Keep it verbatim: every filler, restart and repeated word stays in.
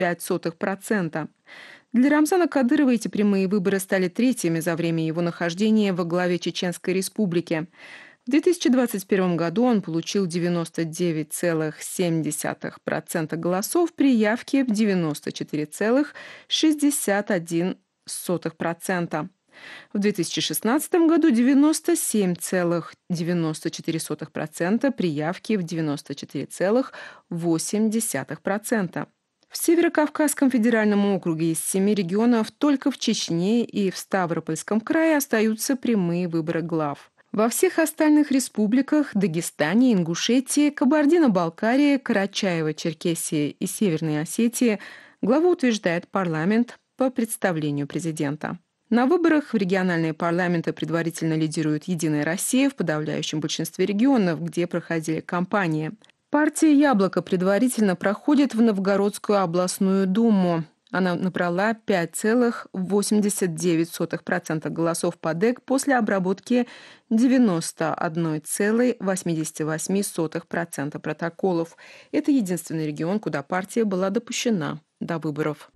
пять сотых процента. Для Рамзана Кадырова эти прямые выборы стали третьими за время его нахождения во главе Чеченской Республики. В две тысячи двадцать первом году он получил девяносто девять целых семь десятых процента голосов при явке в девяносто четыре целых шестьдесят один сотых процента. В две тысячи шестнадцатом году девяносто семь целых девяносто четыре сотых процента при явке в девяносто четыре целых восемь десятых процента. В Северо-Кавказском федеральном округе из семи регионов только в Чечне и в Ставропольском крае остаются прямые выборы глав. Во всех остальных республиках – Дагестане, Ингушетии, Кабардино-Балкарии, Карачаево-Черкесии и Северной Осетии – главу утверждает парламент по представлению президента. На выборах в региональные парламенты предварительно лидирует «Единая Россия» в подавляющем большинстве регионов, где проходили кампании. Партия «Яблоко» предварительно проходит в Новгородскую областную думу. Она набрала пять целых восемьдесят девять сотых процента голосов по ДЭК после обработки девяносто один целых восемьдесят восемь сотых процента протоколов. Это единственный регион, куда партия была допущена до выборов.